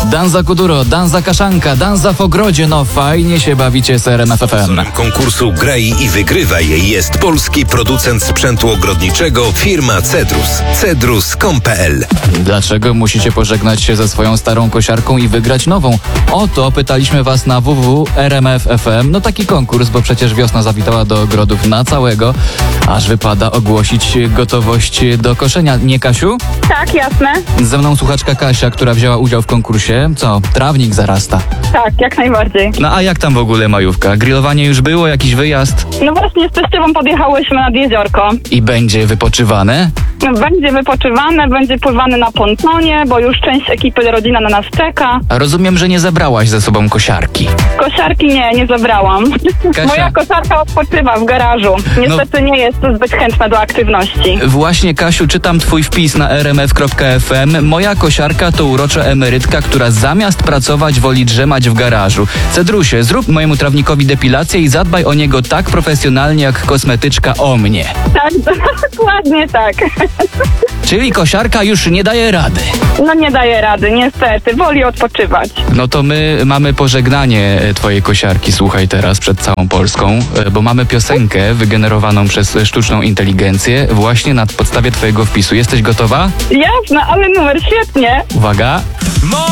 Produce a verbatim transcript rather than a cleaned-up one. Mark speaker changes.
Speaker 1: Danza Kuduro, Danza Kaszanka, Danza w ogrodzie. No fajnie się bawicie z R M F F M.
Speaker 2: Sponsorem konkursu Graj i Wygrywaj jest polski producent sprzętu ogrodniczego firma Cedrus. cedrus kropka com kropka p l.
Speaker 1: Dlaczego musicie pożegnać się ze swoją starą kosiarką i wygrać nową? O to pytaliśmy was na w w w kropka r m f kropka f m. No taki konkurs, bo przecież wiosna zawitała do ogrodów na całego, aż wypada ogłosić gotowość do koszenia. Nie, Kasiu?
Speaker 3: Tak, jasne.
Speaker 1: Ze mną słuchaczka Kasia, która wzięła udział w konkursie. Co? Trawnik zarasta.
Speaker 3: Tak, jak najbardziej.
Speaker 1: No a jak tam w ogóle majówka? Grillowanie już było? Jakiś wyjazd?
Speaker 3: No właśnie z teściową podjechałyśmy nad jeziorko.
Speaker 1: I będzie wypoczywane?
Speaker 3: Będzie wypoczywane, będzie pływane na pontonie, bo już część ekipy, rodzina na nas czeka.
Speaker 1: A rozumiem, że nie zabrałaś ze sobą kosiarki.
Speaker 3: Kosiarki nie, nie zabrałam.
Speaker 1: Kasia.
Speaker 3: Moja kosiarka odpoczywa w garażu. Niestety no, nie jest zbyt chętna do aktywności.
Speaker 1: Właśnie, Kasiu, czytam twój wpis na r m f kropka f m. Moja kosiarka to urocza emerytka, która zamiast pracować woli drzemać w garażu. Cedrusie, zrób mojemu trawnikowi depilację i zadbaj o niego tak profesjonalnie jak kosmetyczka o mnie.
Speaker 3: Tak, dokładnie tak.
Speaker 1: Czyli kosiarka już nie daje rady.
Speaker 3: No nie daje rady, niestety. Woli odpoczywać.
Speaker 1: No to my mamy pożegnanie twojej kosiarki, słuchaj teraz, przed całą Polską, bo mamy piosenkę wygenerowaną przez sztuczną inteligencję właśnie na podstawie twojego wpisu. Jesteś gotowa?
Speaker 3: Jasne, ale numer świetnie.
Speaker 1: Uwaga.